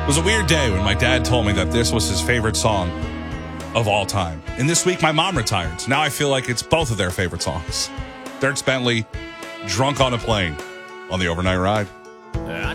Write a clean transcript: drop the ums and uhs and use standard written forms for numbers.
It was a weird day when my dad told me that this was his favorite song of all time. And this week, my mom retired. So now I feel like it's both of their favorite songs. Dirk Bentley, Drunk on a Plane on the Overnight Ride.